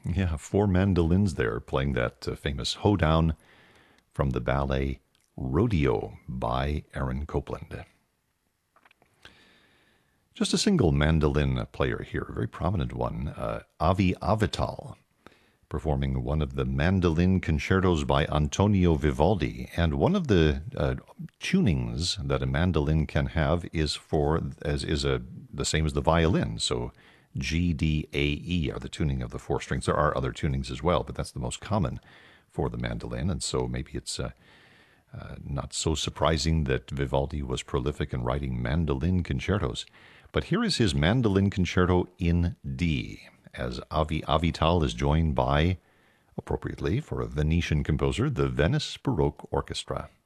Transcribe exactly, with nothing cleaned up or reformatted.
Yeah, four mandolins there playing that uh, famous hoedown from the ballet Rodeo by Aaron Copland. Just a single mandolin player here, a very prominent one, uh, Avi Avital, performing one of the mandolin concertos by Antonio Vivaldi. And one of the uh, tunings that a mandolin can have is for as is a the same as the violin. So G, D, A, E are the tuning of the four strings. There are other tunings as well, but that's the most common for the mandolin. And so maybe it's uh, uh, not so surprising that Vivaldi was prolific in writing mandolin concertos. But here is his mandolin concerto in D, as Avi Avital is joined by, appropriately for a Venetian composer, the Venice Baroque Orchestra.